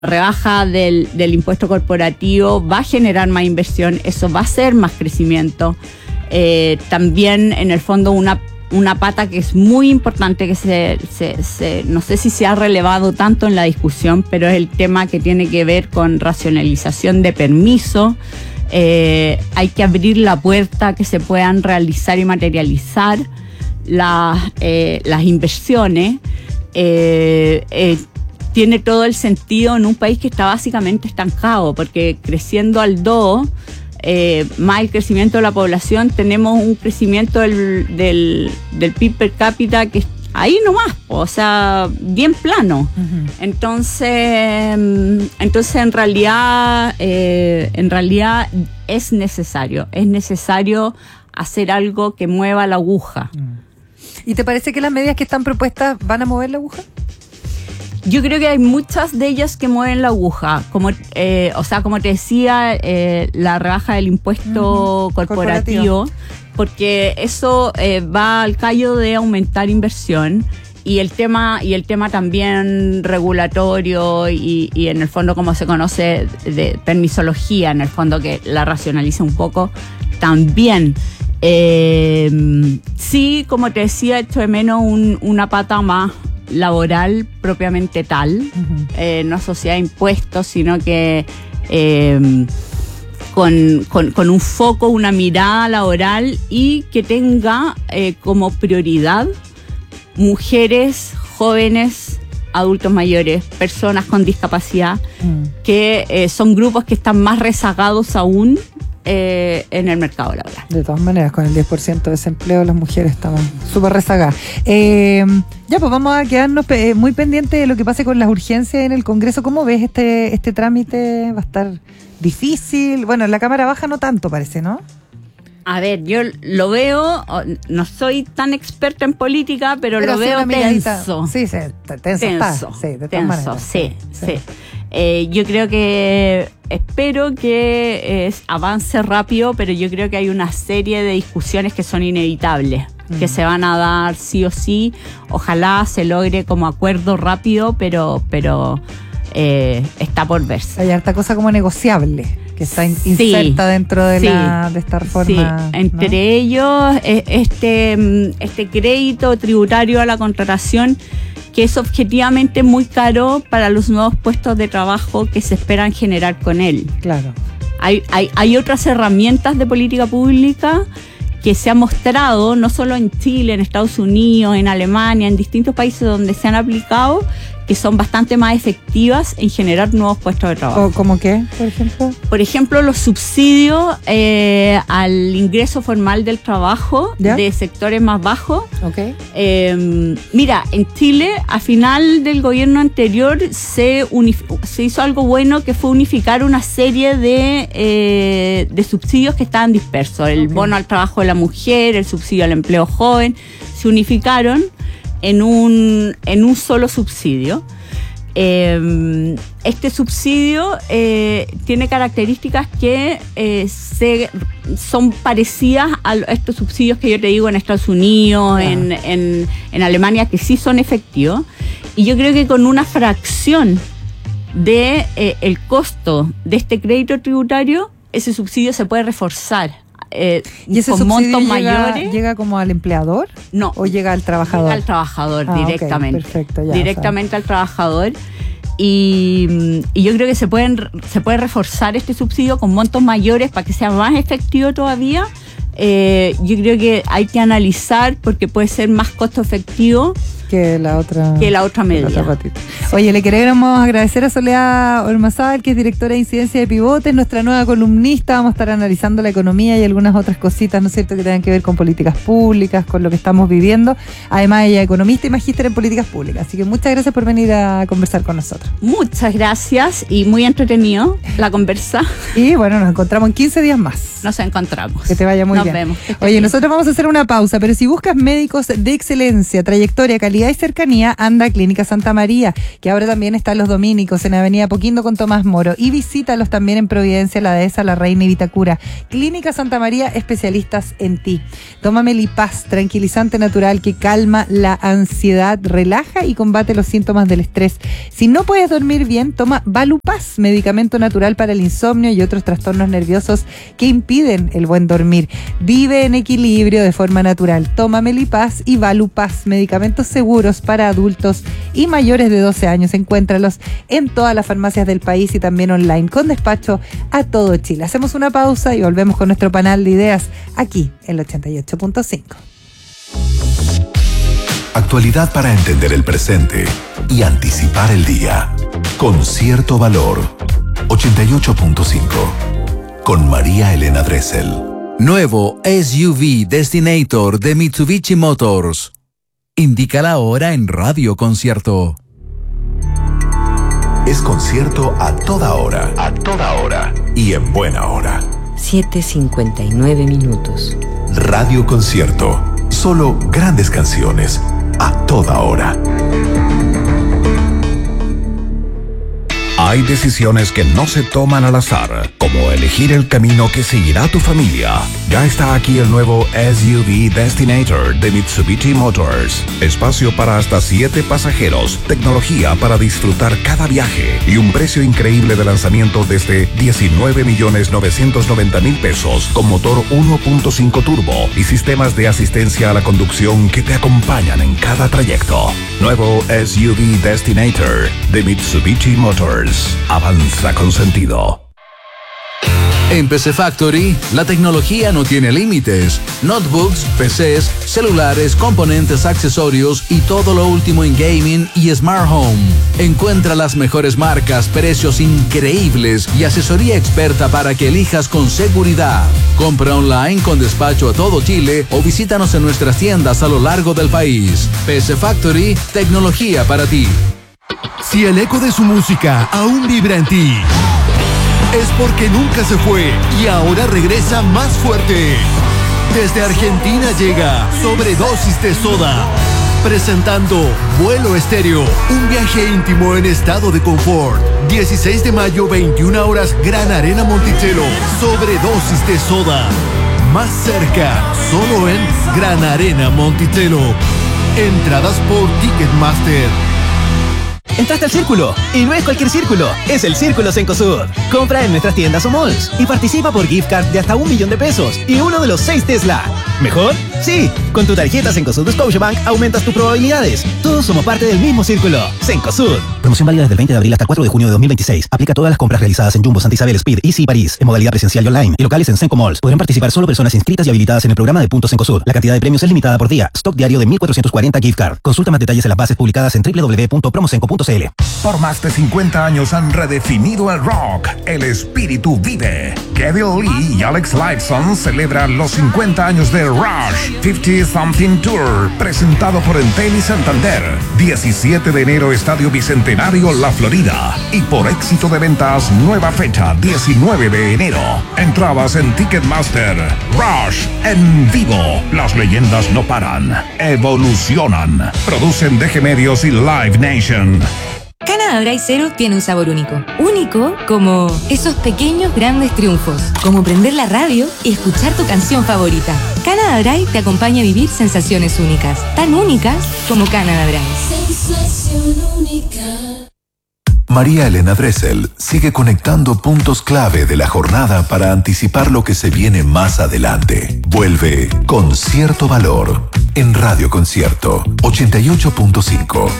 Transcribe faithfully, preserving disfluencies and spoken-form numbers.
rebaja del, del impuesto corporativo va a generar más inversión, eso va a ser más crecimiento. Eh, también, en el fondo, una, una pata que es muy importante, que se, se, se, no sé si se ha relevado tanto en la discusión, pero es el tema que tiene que ver con racionalización de permiso. Eh, hay que abrir la puerta a que se puedan realizar y materializar las, eh, las inversiones. Eh, eh, tiene todo el sentido en un país que está básicamente estancado, porque creciendo al dos, eh, más el crecimiento de la población, tenemos un crecimiento del, del, del P I B per cápita que ahí nomás, o sea, bien plano. Uh-huh. Entonces, entonces en realidad, eh, en realidad es necesario, es necesario hacer algo que mueva la aguja. ¿Y te parece que las medidas que están propuestas van a mover la aguja? Yo creo que hay muchas de ellas que mueven la aguja, como, eh, o sea, como te decía, eh, la rebaja del impuesto uh-huh. corporativo, corporativo, porque eso eh, va al callo de aumentar inversión, y el tema y el tema también regulatorio y, y en el fondo como se conoce de permisología, en el fondo que la racionaliza un poco también. Eh, sí, como te decía, echo de menos un, una pata más laboral propiamente tal, uh-huh. eh, no asociada a impuestos, sino que eh, con, con, con un foco, una mirada laboral y que tenga eh, como prioridad mujeres, jóvenes, adultos mayores, personas con discapacidad, uh-huh. que eh, son grupos que están más rezagados aún Eh, en el mercado laboral. De todas maneras, con el diez por ciento de desempleo, las mujeres estamos súper rezagadas. Eh, ya, pues vamos a quedarnos pe- muy pendientes de lo que pase con las urgencias en el Congreso. ¿Cómo ves este, este trámite? ¿Va a estar difícil? Bueno, en la Cámara Baja no tanto, parece, ¿no? A ver, yo lo veo, no soy tan experta en política, pero, pero lo veo tenso. Sí, sí, tenso, tenso está. Sí, de todas tenso, maneras. Sí, sí. sí. Eh, yo creo que, espero que eh, avance rápido, pero yo creo que hay una serie de discusiones que son inevitables, mm. que se van a dar sí o sí. Ojalá se logre como acuerdo rápido, pero, pero eh, está por verse. Hay harta cosa como negociable que está in- sí, inserta dentro de, sí, la, de esta reforma. Sí. Entre ¿no? ellos, este, este crédito tributario a la contratación, que es objetivamente muy caro para los nuevos puestos de trabajo que se esperan generar con él. Claro. Hay, hay, hay otras herramientas de política pública que se han mostrado, no solo en Chile, en Estados Unidos, en Alemania, en distintos países donde se han aplicado, que son bastante más efectivas en generar nuevos puestos de trabajo. ¿Cómo qué, por ejemplo? Por ejemplo, los subsidios eh, al ingreso formal del trabajo, ¿ya? De sectores más bajos. Okay. Eh, mira, en Chile, a final del gobierno anterior, se, unif- se hizo algo bueno, que fue unificar una serie de, eh, de subsidios que estaban dispersos. El okay. bono al trabajo de la mujer, el subsidio al empleo joven, se unificaron en un, en un solo subsidio. Eh, este subsidio eh, tiene características que eh, se, son parecidas a estos subsidios que yo te digo en Estados Unidos, ah. en, en, en Alemania, que sí son efectivos. Y yo creo que con una fracción de eh, el costo de este crédito tributario, ese subsidio se puede reforzar. Eh, ¿Y ese con subsidio montos llega, mayores. llega como al empleador? No. ¿O llega al trabajador? Llega al trabajador ah, directamente. Okay, perfecto, ya, directamente o sea. al trabajador. Y, y yo creo que se pueden se puede reforzar este subsidio con montos mayores para que sea más efectivo todavía. Eh, yo creo que hay que analizar, porque puede ser más costo efectivo que la otra que la otra medida. La otra Oye, le queremos agradecer a Soledad Ormazábal, que es directora de incidencia de Pivotes, nuestra nueva columnista. Vamos a estar analizando la economía y algunas otras cositas, ¿no es cierto?, que tengan que ver con políticas públicas, con lo que estamos viviendo. Además, ella es economista y magíster en políticas públicas. Así que muchas gracias por venir a conversar con nosotros. Muchas gracias y muy entretenido la conversa. Y bueno, nos encontramos en quince días más. nos encontramos. Que te vaya muy nos bien. Vemos. Oye, bien. Nosotros vamos a hacer una pausa, pero si buscas médicos de excelencia, trayectoria, calidad y cercanía, anda a Clínica Santa María, que ahora también está en Los Dominicos, en Avenida Poquindo con Tomás Moro, y visítalos también en Providencia, La Dehesa, La Reina y Vitacura. Clínica Santa María, especialistas en ti. Toma Melipaz, tranquilizante natural que calma la ansiedad, relaja y combate los síntomas del estrés. Si no puedes dormir bien, toma Valupaz, medicamento natural para el insomnio y otros trastornos nerviosos que impiden el buen dormir. Vive en equilibrio de forma natural. Toma Melipaz y Valupaz, medicamentos seguros para adultos y mayores de doce años. Encuéntralos en todas las farmacias del país y también online, con despacho a todo Chile. Hacemos una pausa y volvemos con nuestro panel de ideas aquí en el ochenta y ocho punto cinco. Actualidad para entender el presente y anticipar el día. Con cierto valor. ochenta y ocho punto cinco. Con María Elena Dressel. Nuevo S U V Destinator de Mitsubishi Motors. Indica la hora en Radio Concierto. Es concierto a toda hora. A toda hora. Y en buena hora. siete cincuenta y nueve minutos. Radio Concierto. Solo grandes canciones. A toda hora. Hay decisiones que no se toman al azar, como elegir el camino que seguirá tu familia. Ya está aquí el nuevo S U V Destinator de Mitsubishi Motors. Espacio para hasta siete pasajeros, tecnología para disfrutar cada viaje y un precio increíble de lanzamiento desde diecinueve millones novecientos noventa mil pesos con motor uno punto cinco turbo y sistemas de asistencia a la conducción que te acompañan en cada trayecto. Nuevo S U V Destinator de Mitsubishi Motors. Avanza con sentido. En P C Factory, la tecnología no tiene límites. Notebooks, P Cs, celulares, componentes, accesorios y todo lo último en gaming y smart home. Encuentra las mejores marcas, precios increíbles y asesoría experta para que elijas con seguridad. Compra online con despacho a todo Chile o visítanos en nuestras tiendas a lo largo del país. P C Factory, tecnología para ti. Si el eco de su música aún vibra en ti, es porque nunca se fue y ahora regresa más fuerte. Desde Argentina llega Sobredosis de Soda, presentando Vuelo Estéreo, un viaje íntimo en estado de confort. dieciséis de mayo, veintiuna horas, Gran Arena Monticello. Sobredosis de Soda, más cerca, solo en Gran Arena Monticello. Entradas por Ticketmaster. Entraste al Círculo, y no es cualquier círculo, es el Círculo Cencosud. Compra en nuestras tiendas o malls y participa por gift card de hasta un millón de pesos y uno de los seis Tesla. ¿Mejor? Sí, con tu tarjeta Cencosud de Scotiabank aumentas tus probabilidades. Todos somos parte del mismo círculo. Cencosud. Promoción válida desde el veinte de abril hasta el cuatro de junio de dos mil veintiséis. Aplica a todas las compras realizadas en Jumbo, Santa Isabel, Speed, Easy y París, en modalidad presencial y online, y locales en Cenco Malls. Podrán participar solo personas inscritas y habilitadas en el programa de Puntos Cencosud. La cantidad de premios es limitada por día. Stock diario de mil cuatrocientos cuarenta gift card. Consulta más detalles en las bases publicadas en doble u doble u doble u punto promocenco punto c l. Por más de cincuenta años han redefinido el rock. El espíritu vive. Kevin Lee y Alex Lifeson celebran los cincuenta años de Rush cincuenta Something Tour, presentado por Entel y Santander. diecisiete de enero, Estadio Bicentenario, La Florida. Y por éxito de ventas, nueva fecha, diecinueve de enero. Entradas en Ticketmaster. Rush en vivo. Las leyendas no paran. Evolucionan. Producen D G Medios y Live Nation. Canada Dry Zero tiene un sabor único. Único como esos pequeños grandes triunfos. Como prender la radio y escuchar tu canción favorita. Canada Dry te acompaña a vivir sensaciones únicas. Tan únicas como Canada Dry. Sensación única. María Elena Dressel sigue conectando puntos clave de la jornada para anticipar lo que se viene más adelante. Vuelve con cierto valor en Radio Concierto ochenta y ocho punto cinco.